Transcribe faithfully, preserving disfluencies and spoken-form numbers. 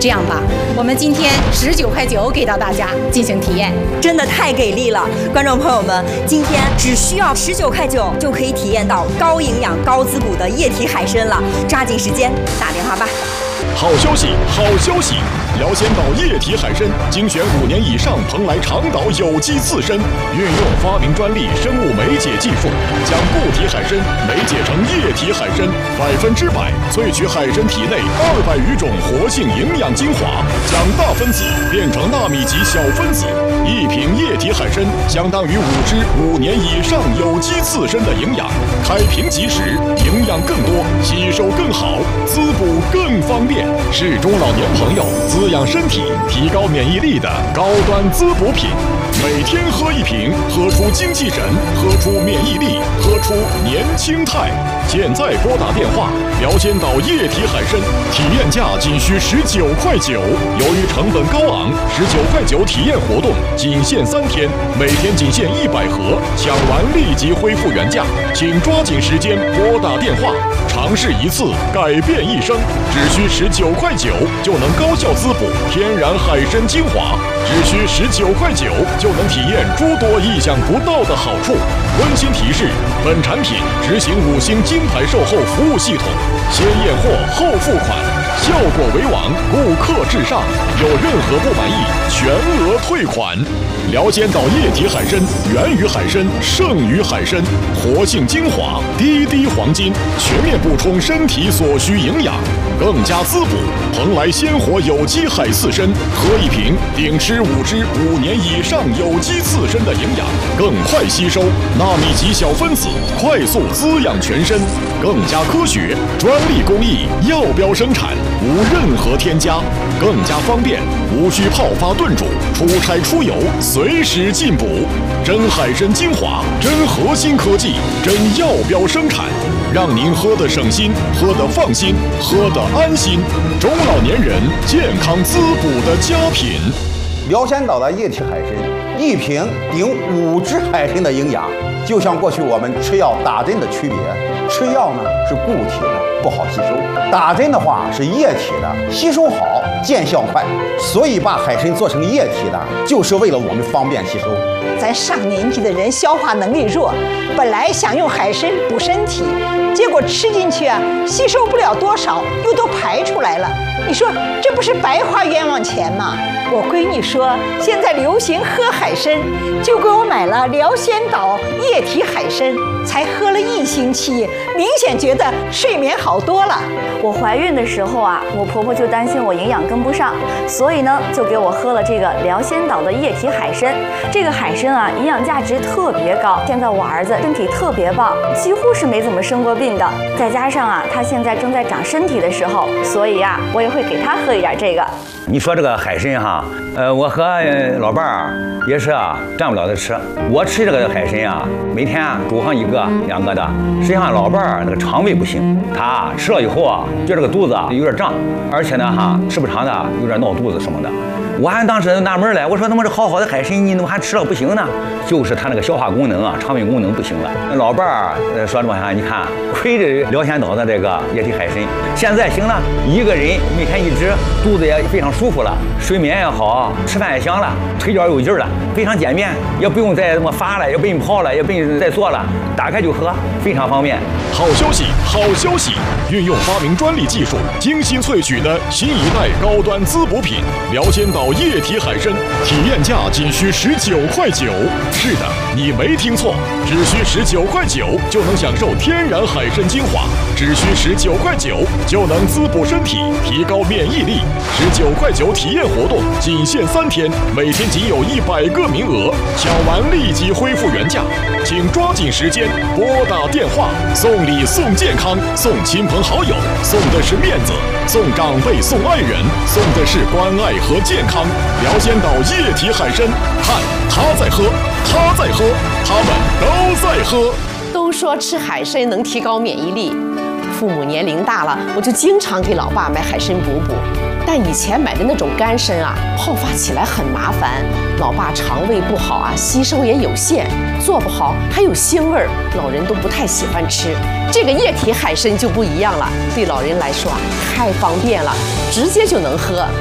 这样吧，我们今天十九块九给到大家进行体验， 真的太给力了！观众朋友们，今天只需要十九块九就可以体验到高营养、高滋补的液体海参了，抓紧时间打电话吧！ 好消息，好消息！辽鲜岛液体海参精选五年以上蓬莱长岛有机刺参，运用发明专利生物酶解技术，将固体海参酶解成液体海参，百分之百萃取海参体内二百余种活性营养精华，将大分子变成纳米级小分子。一瓶液体海参相当于五只五年以上有机刺参的营养，开瓶即食，营养更多，吸收更好，滋补更方便，是中老年朋友滋养身体、提高免疫力的高端滋补品。每天喝一瓶，喝出精气神，喝出免疫力，喝出年轻态。现在拨打电话，辽鲜岛液体海参体验价仅需十九块九。由于成本高昂，十九块九体验活动仅限三天，每天仅限一百盒，抢完立即恢复原价，请抓紧时间拨打电话，尝试一次改变一生，只需十九块九就能高效滋补天然海参精华，只需十九块九就能体验诸多意想不到的好处。温馨提示：本产品执行五星金牌售后服务系统，先验货后付款，效果为王，顾客至上，有任何不满意全额退款。辽鲜岛液体海参源于海参，胜于海参，活性精华，滴滴黄金，全面补充身体所需营养，更加滋补。蓬莱鲜活有机海刺参，喝一瓶顶吃五只五年以上有机刺参的营养，更快吸收纳米级小分子，快速滋养全身，更加科学，专利工艺，药标生产，无任何添加，更加方便，无需泡发炖煮，出差出游随时进补。真海参精华，真核心科技，真药标生产，让您喝得省心，喝得放心，喝得安心。中老年人健康滋补的佳品。 辽鲜岛的液体海参，一瓶顶五只海参的营养。就像过去我们吃药打针的区别，吃药呢是固体的，不好吸收；打针的话是液体的，吸收好，见效快。所以把海参做成液体的，就是为了我们方便吸收。 咱上年纪的人消化能力弱，本来想用海参补身体，结果吃进去啊，吸收不了多少，又都排出来了。你说这不是白花冤枉钱吗？我闺女说现在流行喝海参，就给我买了辽鲜岛液体海参，才喝了一星期，明显觉得睡眠好多了。 我怀孕的时候啊，我婆婆就担心我营养跟不上，所以呢就给我喝了这个辽鲜岛的液体海参。这个海参啊，营养价值特别高，现在我儿子身体特别棒，几乎是没怎么生过病的。再加上啊，他现在正在长身体的时候，所以啊，我也会给他喝一点这个。 你说这个海参哈，呃，我和老伴儿也是啊，占不了的吃。我吃这个海参啊，每天啊煮上一个两个的。实际上老伴儿那个肠胃不行，他吃了以后啊，觉得这个肚子啊有点胀，而且呢哈，时不常的有点闹肚子什么的。我还当时纳闷来，我说他妈这好好的海参，你怎么还吃了不行呢？就是他那个消化功能啊，肠胃功能不行了。老伴儿呃说这么哈，你看亏着辽鲜岛的这个液体海参，现在行了，一个人每天一只，肚子也非常舒服了，睡眠也好，吃饭也香了，腿脚有劲了，非常简便，也不用再这么发了，也不用泡了，也不用再做了，打开就喝，非常方便。 好消息，好消息！运用发明专利技术，精心萃取的新一代高端滋补品辽鲜岛液体海参，体验价仅需十九块九。是的，你没听错，只需十九块九就能享受天然海参精华，只需十九块九就能滋补身体，提高免疫力。十九块九体验活动仅限三天，每天仅有一百个名额，抢完立即恢复原价，请抓紧时间拨打电话。送礼送健康，送亲朋好友，送的是面子，送长辈送爱人，送的是关爱和健康。辽鲜岛液体海参，看他在喝，他在喝，他们都在喝。 都说吃海参能提高免疫力，父母年龄大了，我就经常给老爸买海参补补。但以前买的那种干参啊，泡发起来很麻烦，老爸肠胃不好啊，吸收也有限，做不好还有腥味儿，老人都不太喜欢吃。这个液体海参就不一样了，对老人来说啊，太方便了，直接就能喝。